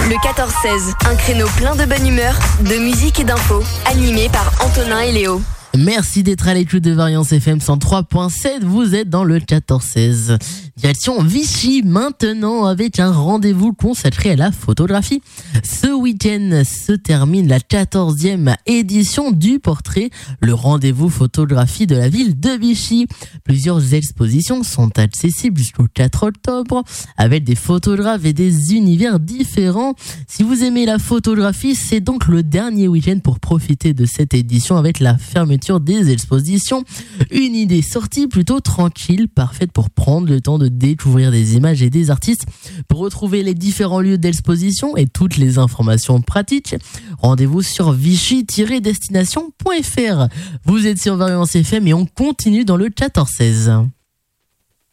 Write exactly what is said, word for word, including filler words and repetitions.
Le quatorze seize, un créneau plein de bonne humeur, de musique et d'infos, animé par Antonin et Léo. Merci d'être à l'écoute de Variance F M cent trois point sept, vous êtes dans le quatorze seize. Direction Vichy maintenant avec un rendez-vous consacré à la photographie. Ce week-end se termine la quatorzième édition du portrait, le rendez-vous photographie de la ville de Vichy. Plusieurs expositions sont accessibles jusqu'au quatre octobre avec des photographes et des univers différents. Si vous aimez la photographie, c'est donc le dernier week-end pour profiter de cette édition avec la fermeture des expositions. Une idée sortie plutôt tranquille, parfaite pour prendre le temps de découvrir des images et des artistes. Pour retrouver les différents lieux d'exposition et toutes les informations pratiques, rendez-vous sur vichy destination point f r. Vous êtes sur Variance F M et on continue dans le quatorze seize.